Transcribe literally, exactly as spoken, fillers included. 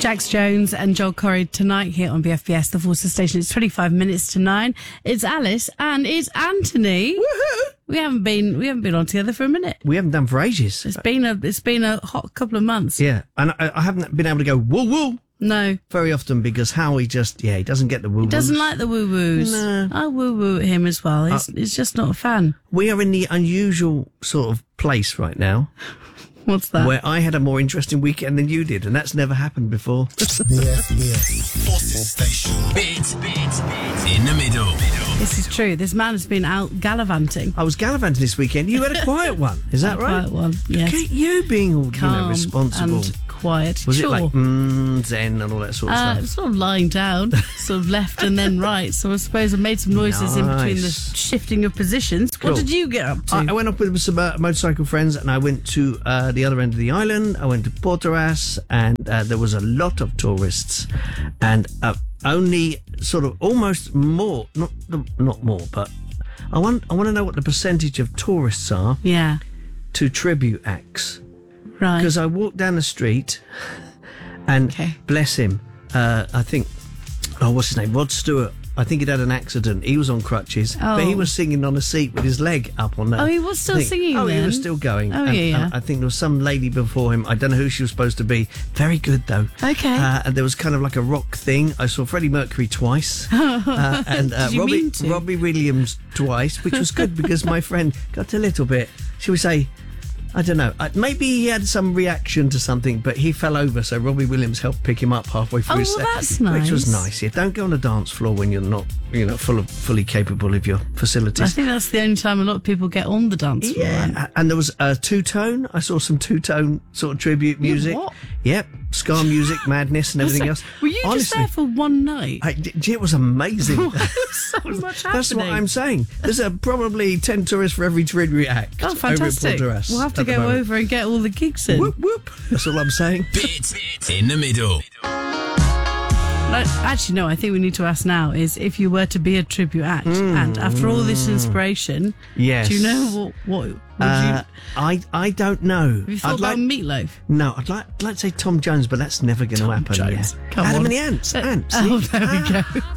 Jax Jones and Joel Corey tonight here on B F B S, the Forces Station. It's twenty-five minutes to nine. It's Alice and it's Anthony. Woohoo! We haven't been we haven't been on together for a minute. We haven't done for ages. It's been a it's been a hot couple of months. Yeah, and I, I haven't been able to go woo woo. No. Very often because Howie just, yeah, he doesn't get the woo-woos. He doesn't like the woo-woos. No. I woo-woo at him as well. He's, Uh, he's just not a fan. We are in the unusual sort of place right now What's that? where I had a more interesting weekend than you did, and that's never happened before. B F B S Forces Station. Bits, bits, bits. In the middle. This is true. This man has been out gallivanting. I was gallivanting this weekend. You had a quiet one. Is that A right? quiet one, yes. Look at you being all, you know, Calm responsible. and quiet. Was sure. it like mm, zen and all that sort of Uh, stuff? sort of lying down, sort of left and then right. So I suppose I made some noises in between the Nice. shifting of positions. Cool. What did you get up to? I, I went up with some uh, motorcycle friends, and I went to uh, the other end of the island. I went to Porteras, and uh, there was a lot of tourists, and uh, only sort of almost more, not not more, but I want I want to know what the percentage of tourists are yeah, to tribute acts, right. because I walked down the street, and Okay. bless him, uh, I think, oh, what's his name, Rod Stewart. I think he'd had an accident. He was on crutches, but he Oh. was singing on a seat with his leg up on that. Oh, he was still thing. singing Oh, he then? was still going. Oh, and, yeah, yeah. and I think there was some lady before him. I don't know who she was supposed to be. Very good, though. Okay. Uh, and there was kind of like a rock thing. I saw Freddie Mercury twice. uh, and uh, Did you Robbie, mean to? Robbie Williams twice, which was good because my friend got a little bit, shall we say, I don't know. Uh, maybe he had some reaction to something, but he fell over, so Robbie Williams helped pick him up halfway through Oh, his well, set, that's which was nice. nice. Yeah, don't go on a dance floor when you're not, you know, full of, fully capable of your facilities. I think that's the only time a lot of people get on the dance floor. Yeah, and there was uh, two tone. I saw some two tone sort of tribute music. what? Yep, ska music, madness, and everything else. Were you just there for one night? I, d- it was amazing. So much That's what happening. I'm saying. There's uh, probably ten tourists for every tribute act. Oh, fantastic. Over at Porteras We'll have to at the go moment. over and get all the gigs in. Whoop whoop. That's all I'm saying. Bits, bits. In the middle. No, actually, no, I think we need to ask now is if you were to be a tribute act, and after all this inspiration, Yes. do you know what, what would Uh, you, I I don't know. have you thought I'd about like, Meatloaf? no, I'd like, I'd like to say Tom Jones, but that's never going to happen. Jones. Yeah. Come Adam on. and the Ants. Uh, Ants. Oh, see? there we go.